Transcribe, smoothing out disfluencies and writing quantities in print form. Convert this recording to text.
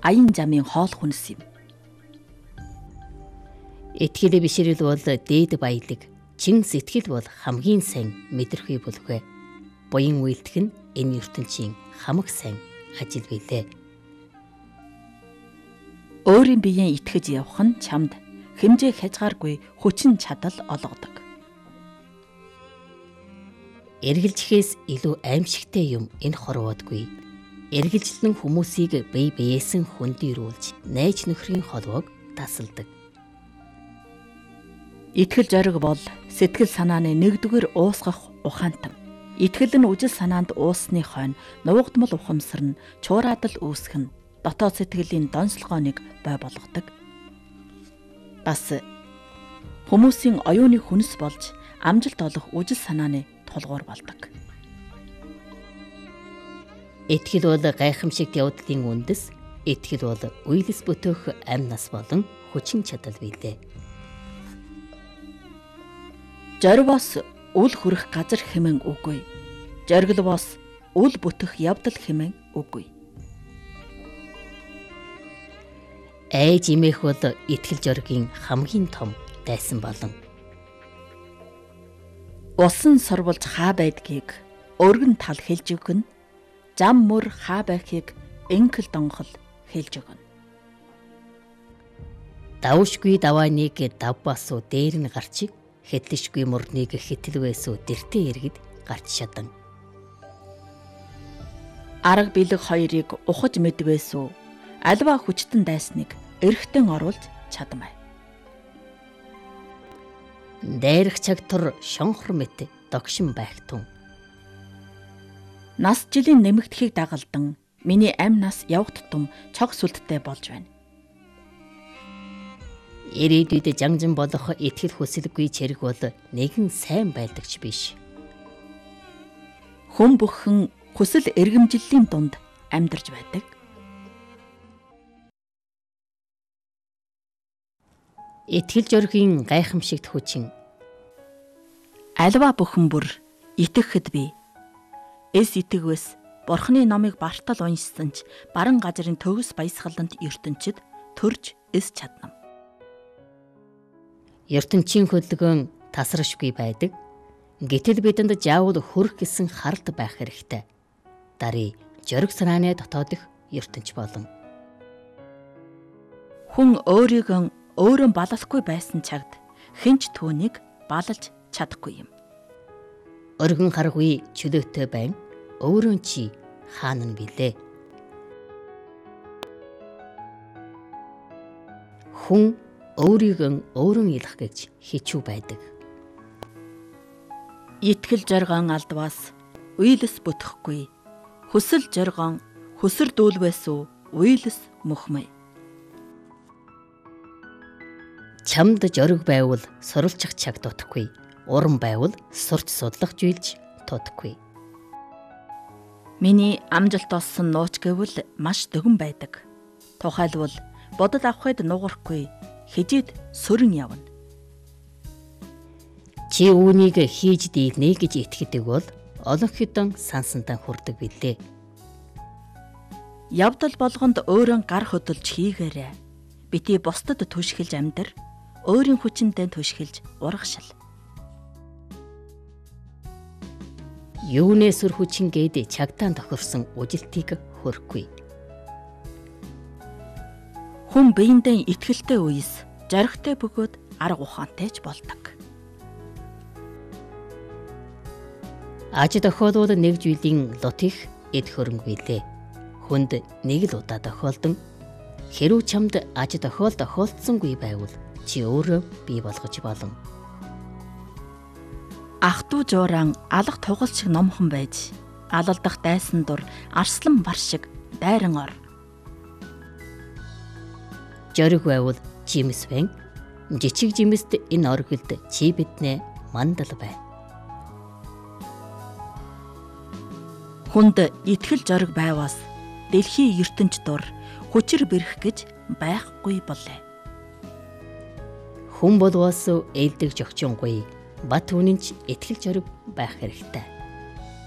аян замын хоол хүнс юм. Итгэл бишрэл бол дээд баялаг, чин сэтгэл бол хамгийн сайн мэдрэхүй бүлгээ. Буян үйлдэх нь энэ ертөнцийн хамаг сайн ажил билээ. Өөрийн биеийн итгэж явах нь чамд хэмжээ хязгааргүй хүчин чадал олгодог. Эргэлжихээс илүү аимшигтай юм энэ хорвоодгүй. Эргэлжлэн хүмүүсийг бие биеэсэн хүндийрүүлж найз нөхрийн холбоог тасалдаг. Итгэл зориг бол сэтгэл санааны нэгдүгээр уусгах ухаантан. Итгэл нь үжил санаанд уусны хойно нуугдмал ухамсар нь чуураадал үүсгэх нь дотоод сэтгэлийн донслогооныг бой болгодог. Бас хүмүүсийн оюуны хүнс болж амжилт олох үжил санааны тулгуур болдог. Итгэл бол гайхамшигт явдлын үндэс. Итгэл бол уйлс бүтөөх амь нас болон хүчин чадал билээ. Зоригоос үл хүрэх газар хэмээн үгүй. Зориглоос үл бүтэх явдал хэмээн үгүй. Айж имэх бол итгэл зоригийн хамгийн том дайсан болон. Усан сорволж хаа байдгийг өргөн тал хэлж өгнө. Зам мөр хаа байхыг энкэл донгол хэлж өгнө. Давшгүй давааныг давбасуу дээр нь гарчиг, хэтлэшгүй мөрнийг хэтэлвэсүү дэртэ иргэд гарч шадан. Арга бэлэг хоёрыг ухаж мэдвэсүү альва хүчтэн дайсныг эргэтэн оруулж чадмай. Дайрах чагтур шонхор мэт догшин байх тун. Нас жилийн нэмэгдэхийг дагалдан миний амь нас явх тутам цог сүлттэй болж байна. Ирээдүйд жанжин болох итгэл хүсэлгүй чирэг бол нэгэн сайн байлдагч биш. Хүн бүхэн хүсэл эргэмжлэлийн дунд амьдарч байдаг. Итгэл зоригийн гайхамшигт хүчин. Альва бүхэн бүр итгэхэд би. Эс итгэвэс Бурхны номыг бартал уншсан ч баран газрын төгс баясгалант ертөнчид төрж эс чаднам. ертөнцийн хөдөлгөөн тасрашгүй байдаг. Гэтэл бидэнд заавал хүрх гэсэн харалт байх хэрэгтэй. Дарий зориг санааны дотоодох ертөнц болон. Хүн өөрийгөө өөрөө балалхгүй байсан чагт хинч түүнийг балалж чадахгүй юм. Өргөн харгүй чөлөөтэй байн өөрөө чи хаана нь билээ. Хүн өөрийгөө өөрөө илах гэж хичүү байдаг. Итгэл зоргон алдваас уйлс бүтэхгүй. Хүсэл зоргон хөсөрдүүлвэсүү уйлс мөхмэй. Чамд зориг байвал суралцах чаг дутхгүй. Уран байвал сурч судлах зүйлж тутхгүй. Миний амжилт олсон нууч гэвэл маш дөгөн байдаг. Тухайлбал бодол авахд нугарахгүй хижээд сөрөн явна. Чи үүнийг хийж дийлнэ гэж итгэдэг бол олон хэдэн сансантай хүрдэг билээ. Явдал болгонд өөрөө гар хөдөлж хийгээрэй. Бити бусдад түшгэлж амьдар. Өөрийн хүчиндээ түшгэлж ургашил. Юунэ сүр хүчингээд чагтаан тохирсон үжилтийг хөрөхгүй. Хүн биендээ итгэлтэй үес зоригтой бөгөөд арга ухаантайч болдог. Аж тохиолдол нэг жилийн лут их эд хөрөнгө билээ. Хүнд нэг л удаа тохиолдсон. Хэрв чамд аж тохиолдсонгүй байвал чи өөрөө бий болгож болно. Ах トゥ жууран алга тугал шиг номхон байж, алалдах дайсан дур арслан бар шиг дайран ор. Зориг байвал жимс байн. Жичиг жимст энэ оргилд чи биднээ мандал бай. Хүнд итгэл зориг байваас дэлхийн ертөнц дур хүчээр бэрх гэж байхгүй болээ. Хүн болвоос ээлдэг жогчонгүй бат үнэнч итгэл зориг байх хэрэгтэй.